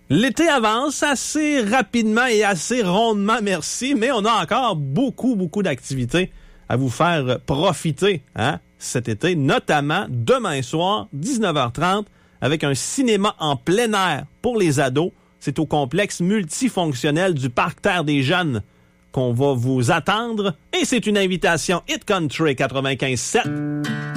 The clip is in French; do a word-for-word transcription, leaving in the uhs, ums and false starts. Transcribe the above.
L'été avance assez rapidement et assez rondement, merci, mais on a encore beaucoup, beaucoup d'activités à vous faire profiter hein, cet été, notamment demain soir, dix-neuf heures trente, avec un cinéma en plein air pour les ados. C'est au complexe multifonctionnel du Parc Terre des Jeunes qu'on va vous attendre. Et c'est une invitation Hit Country quatre-vingt-quinze sept.